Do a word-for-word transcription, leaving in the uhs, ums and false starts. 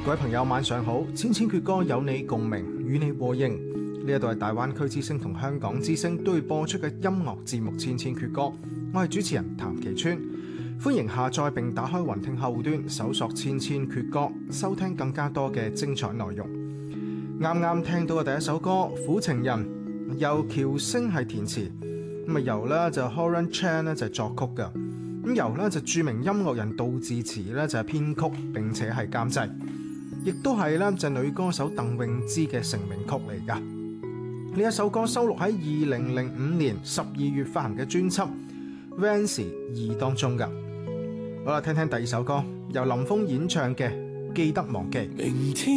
各位朋友晚上好，千千闕歌有你共鳴，與你和應。呢一度係大灣區之聲同香港之聲都會播出嘅音樂節目《千千闕歌》，我係主持人譚其川，歡迎下載並打開雲聽後端搜索《千千闕歌》，收聽更加多嘅精彩內容。啱啱聽到嘅第一首歌《苦情人》，由喬星係填詞，咁啊由咧就 Horan Chan 咧就係作曲嘅，咁由咧就著名音樂人杜自持咧就係編曲並且係監製，亦都係咧就女歌手鄧詠芝嘅成名曲嚟噶。呢一首歌收錄喺二零零五年十二月發行嘅專輯《Vans 二》當中噶。好啦，聽聽第二首歌，由林峰演唱嘅《記得忘記》。 明天